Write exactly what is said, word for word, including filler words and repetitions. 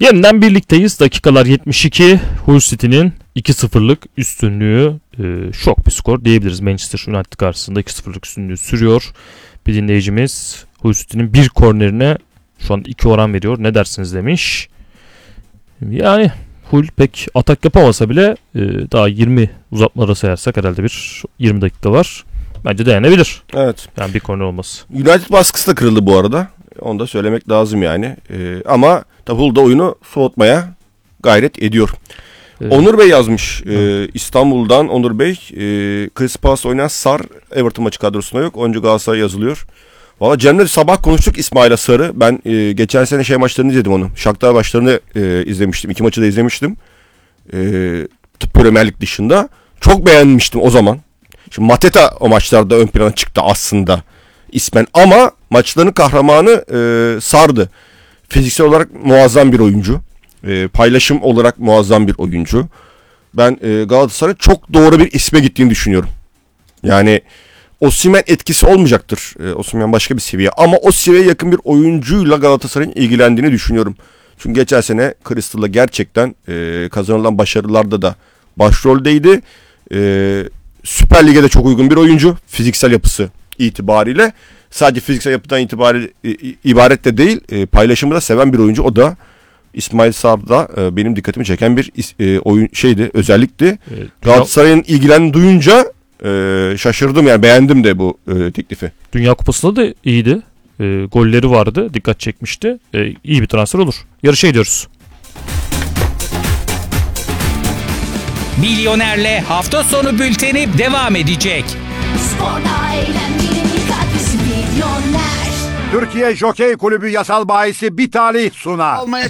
Yeniden birlikteyiz. Dakikalar yetmiş iki. Hull City'nin iki sıfırlık üstünlüğü, e, şok bir skor diyebiliriz. Manchester United karşısında iki sıfırlık üstünlüğü sürüyor. Bir dinleyicimiz Hull City'nin bir kornerine şu an iki oran veriyor. Ne dersiniz demiş. Yani Hull pek atak yapamasa bile e, daha yirmi uzatmalara sayarsak herhalde bir yirmi dakika var. Bence dayanabilir. Evet. Yani bir korner olması. United baskısı da kırıldı bu arada. Onu da söylemek lazım yani. Ee, ama tabii Hull da oyunu soğutmaya gayret ediyor. Evet. Onur Bey yazmış. Ee, İstanbul'dan Onur Bey. E, Chris Pass oynayan Sar Everton maçı kadrosunda yok. Oyuncu Galatasaray yazılıyor. Valla Cem'le sabah konuştuk İsmail Sarı. Ben e, geçen sene şey maçlarını izledim onu. Shakhtar maçlarını e, izlemiştim. İki maçı da izlemiştim. E, Premier Lig dışında. Çok beğenmiştim o zaman. Şimdi Mateta o maçlarda ön plana çıktı aslında ismen. Ama maçların kahramanı e, Sar'dı. Fiziksel olarak muazzam bir oyuncu. E, paylaşım olarak muazzam bir oyuncu. Ben e, Galatasaray'ın çok doğru bir isme gittiğini düşünüyorum. Yani Osimhen etkisi olmayacaktır. E, Osimhen başka bir seviye. Ama o seviyeye yakın bir oyuncuyla Galatasaray'ın ilgilendiğini düşünüyorum. Çünkü geçen sene Crystal'la gerçekten e, kazanılan başarılarda da başroldeydi. E, Süper Lig'e de çok uygun bir oyuncu. Fiziksel yapısı itibariyle. Sadece fiziksel yapıdan itibari, ibaret de değil. E, paylaşımı da seven bir oyuncu. O da İsmail Sarı'da e, benim dikkatimi çeken bir e, oyun şeydi, özellikti. Evet, Galatasaray'ın ilgilendiğini duyunca e, şaşırdım yani, beğendim de bu e, teklifi. Dünya Kupası'nda da iyiydi. E, golleri vardı, dikkat çekmişti. E, iyi bir transfer olur. Yarışa ediyoruz. Milyoner'le hafta sonu bülteni devam edecek. Sporla eğlenmenin katkısı Milyoner. Türkiye Jokey Kulübü yasal bahisi bir talih sunar. Almaya